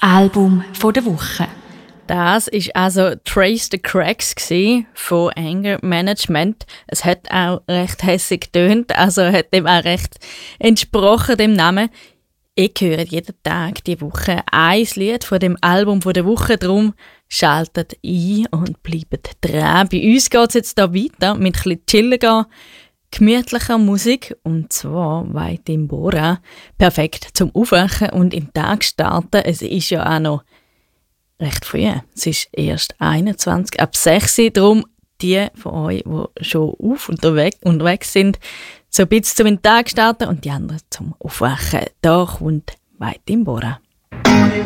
Album der Woche. Das war also «Trace the Cracks» von Anger Management. Es hat auch recht hässig getönt, also hat dem auch recht entsprochen, dem Namen. Ich höre jeden Tag die Woche ein Lied von dem Album der Woche. Darum schaltet ein und bleibt dran. Bei uns geht es jetzt hier weiter mit ein bisschen chilliger, gemütlicher Musik. Und zwar weit im Bora. Perfekt zum Aufwachen und in den Tag starten. Es ist ja auch noch recht früh. Es ist erst 21 ab 6 Uhr. Darum die von euch, die schon unterwegs sind, so ein bisschen zum Tag starten und die anderen zum Aufwachen. Da kommt weit im Bora.